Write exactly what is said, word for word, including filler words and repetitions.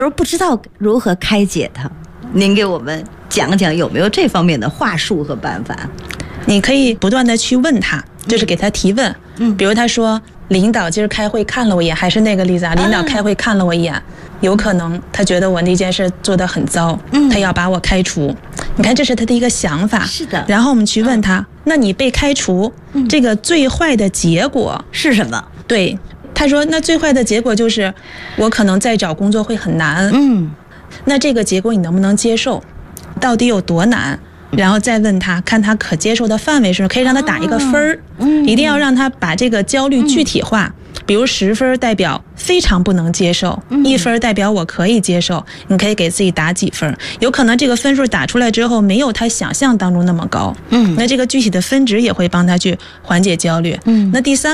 而不知道如何开解他。您给我们讲讲有没有这方面的话术和办法？ 你可以不断的去问他，就是给他提问。嗯，比如他说领导今儿开会看了我一眼，还是那个例子啊，领导开会看了我一眼，啊、有可能他觉得我那件事做得很糟，嗯，他要把我开除。你看，这是他的一个想法。 是的。 然后我们去问他，嗯、那你被开除，嗯、这个最坏的结果是什么？ 对，他说那最坏的结果就是我可能再找工作会很难。 嗯， 那这个结果你能不能接受？到底有多难？然后再问他，看他可接受的范围是，可以让他打一个分儿，嗯，一定要让他把这个焦虑具体化。比如十分代表非常不能接受，一分代表我可以接受，你可以给自己打几分？有可能这个分数打出来之后没有他想象当中那么高，嗯，那这个具体的分值也会帮他去缓解焦虑。嗯，那第三